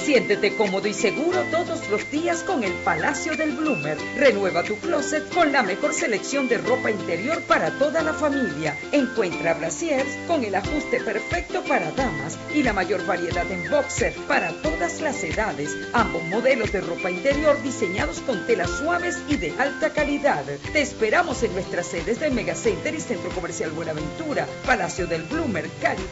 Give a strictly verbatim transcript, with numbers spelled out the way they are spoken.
Siéntete cómodo y seguro todos los días con el Palacio del Bloomer. Renueva tu closet con la mejor selección de ropa interior para toda la familia. Encuentra brasiers con el ajuste perfecto para damas y la mayor variedad en boxer para todas las edades. Ambos modelos de ropa interior diseñados con telas suaves y de alta calidad. Te esperamos en nuestras sedes de Megacenter y Centro Comercial Buenaventura. Palacio del Bloomer, Cali.